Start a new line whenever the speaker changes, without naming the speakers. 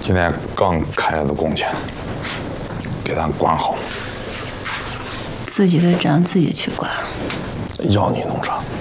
今天刚开的工钱，给咱管好。
自己的账自己去管。
要你弄啥？